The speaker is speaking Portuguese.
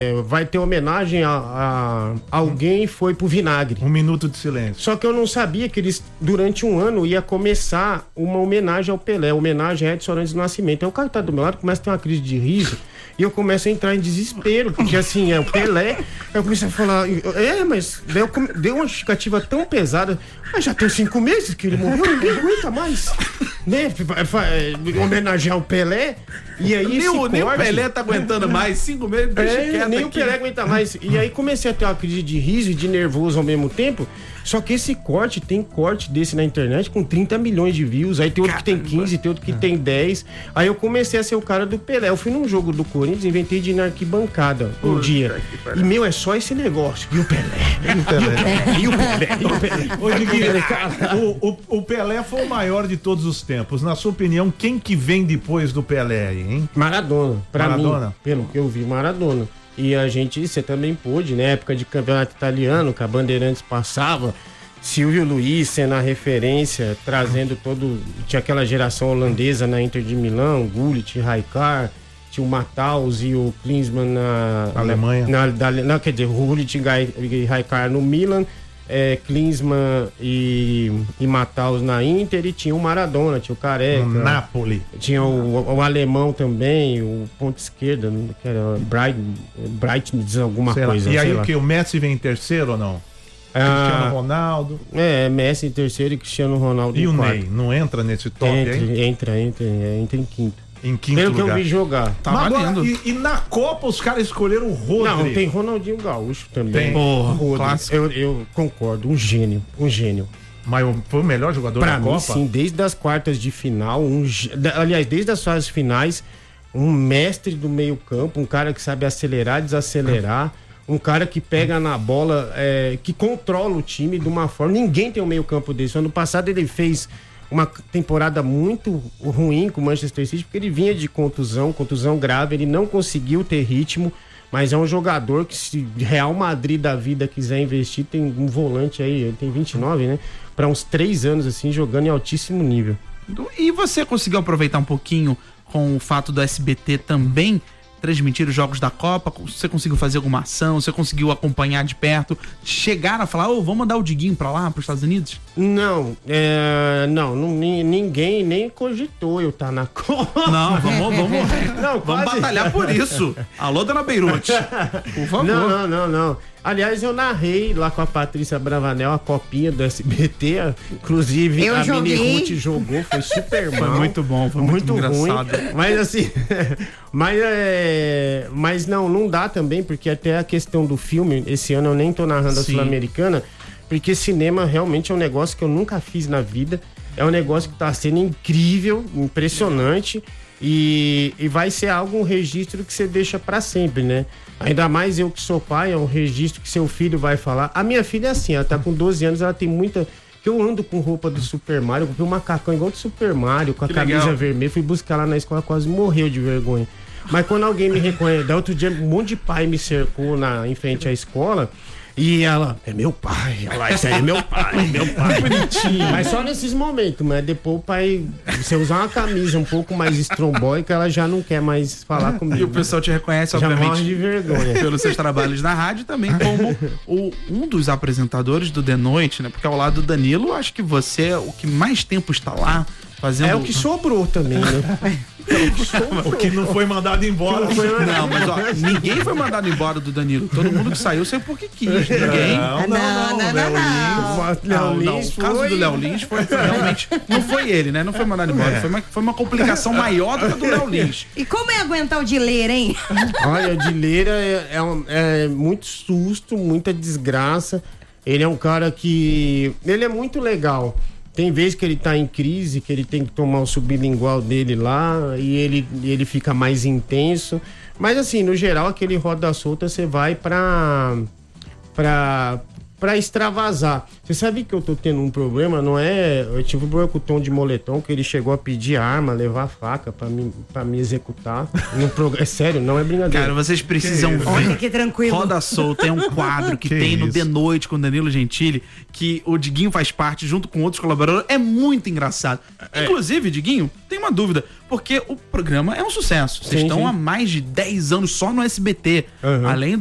vai ter homenagem a alguém, foi pro Vinagre. 1 minuto de silêncio. Só que eu não sabia que eles, durante um ano, ia começar uma homenagem ao Pelé, homenagem a Edson Arantes do Nascimento. Aí o cara tá do meu lado, começa a ter uma crise de riso, e eu começo a entrar em desespero, porque assim, é o Pelé. Aí eu comecei a falar, mas deu uma justificativa tão pesada, mas já tem 5 meses que ele morreu, ninguém aguenta mais, né? Homenagear o Pelé, e aí nem o Pelé tá aguentando mais, 5 meses, deixa quieto nem aqui. o Pelé aguenta mais. E aí comecei a ter uma crise de riso e de nervoso ao mesmo tempo. Só que esse corte, tem corte desse na internet com 30 milhões de views. Aí tem outro que tem 15, tem outro que tem 10. Aí eu comecei a ser o cara do Pelé. Eu fui num jogo do Corinthians, inventei de ir na arquibancada um dia. E é só esse negócio. E o Pelé? E o Pelé? Ô, Diguinho, o Pelé foi o maior de todos os tempos. Na sua opinião, quem que vem depois do Pelé aí, hein? Maradona. Maradona? Mim, pelo que eu vi, Maradona. E você também pôde, né? Época de campeonato italiano, que a Bandeirantes passava, Silvio Luiz sendo a referência, trazendo tinha aquela geração holandesa na Inter de Milão, Gullit, Rijkaard, tinha o Matthaus e o Klinsmann na Alemanha. Quer dizer, o Gullit e Rijkaard no Milan, Klinsmann e Matthaus na Inter, e tinha o Maradona, tinha o Careca, no Napoli, tinha o alemão também, o ponto esquerda, que era Bright alguma coisa. E aí o Messi vem em terceiro ou não? Cristiano Ronaldo. Messi em terceiro e Cristiano Ronaldo em quarto. E o Ney, não entra nesse top aí? Entra em quinto. Em quinto lugar. Pelo que eu vi jogar. Tá valendo. E na Copa os caras escolheram o Rodri. Não, tem Ronaldinho Gaúcho também. Porra, clássico. Eu concordo, um gênio. Mas foi o melhor jogador da Copa? Sim, desde as quartas de final, aliás, desde as fases finais, um mestre do meio campo, um cara que sabe acelerar, desacelerar, um cara que pega na bola, que controla o time de uma forma. Ninguém tem um meio campo desse. Ano passado ele fez uma temporada muito ruim com o Manchester City, porque ele vinha de contusão grave, ele não conseguiu ter ritmo, mas é um jogador que, se Real Madrid da vida quiser investir, tem um volante aí, ele tem 29, né? Para uns 3 anos, assim, jogando em altíssimo nível. E você conseguiu aproveitar um pouquinho com o fato do SBT também transmitir os jogos da Copa? Você conseguiu fazer alguma ação? Você conseguiu acompanhar de perto? Chegaram a falar, vamos mandar o Diguinho pra lá, pros Estados Unidos? Não, ninguém nem cogitou eu estar na Copa. Não, vamos batalhar por isso. Alô, dona Beirute, por favor. Não. Aliás, eu narrei lá com a Patrícia Bravanel a copinha do SBT, inclusive a Mini Ruth jogou, foi super mal. Foi muito bom, foi muito engraçado. Ruim, mas assim, mas não dá também, porque até a questão do filme, esse ano eu nem tô narrando a Sul-Americana, porque cinema realmente é um negócio que eu nunca fiz na vida, é um negócio que tá sendo incrível, impressionante, e vai ser um registro que você deixa pra sempre, né? Ainda mais eu que sou pai, é um registro que seu filho vai falar. A minha filha é assim, ela tá com 12 anos, ela tem muita... Eu ando com roupa do Super Mario, eu comprei um macacão igual do Super Mario, com a camisa vermelha, fui buscar lá na escola, quase morreu de vergonha. Mas quando alguém me reconhece, da outro dia um monte de pai me cercou em frente à escola, e ela, é meu pai, isso aí é meu pai. Bonitinho. Mas só nesses momentos, mas depois o pai, você usar uma camisa um pouco mais estrombóica, ela já não quer mais falar comigo. E o pessoal te reconhece, já obviamente, morre de vergonha. Pelos seus trabalhos na rádio, também como um dos apresentadores do The Noite, né? Porque ao lado do Danilo, acho que você é o que mais tempo está lá fazendo... É o que sobrou também, né? O que não foi mandado embora. Não, mas ninguém foi mandado embora do Danilo. Todo mundo que saiu saiu porque quis. Ninguém. Não. O caso do Léo Lins foi realmente. Não foi ele, né? Não foi mandado embora. Foi uma complicação maior do que a do Léo Lins. E como é aguentar o Dileira, hein? Olha, o Dileira é muito susto, muita desgraça. Ele é um cara que... Ele é muito legal. Tem vezes que ele tá em crise, que ele tem que tomar o sublingual dele lá e ele fica mais intenso. Mas assim, no geral, aquele roda solta, você vai pra pra extravasar. Você sabe que eu tô tendo um problema, não é... Eu tive um problema com o Tom de Moletom, que ele chegou a pedir arma, levar faca pra me executar. É sério, não é brincadeira. Cara, vocês precisam ver. Olha que tranquilo. Roda Solta é um quadro que tem no isso? De Noite com Danilo Gentili, que o Diguinho faz parte junto com outros colaboradores. É muito engraçado. Inclusive, Diguinho, tem uma dúvida, porque o programa é um sucesso. Vocês Sim, estão sim. há mais de 10 anos só no SBT. Uhum. Além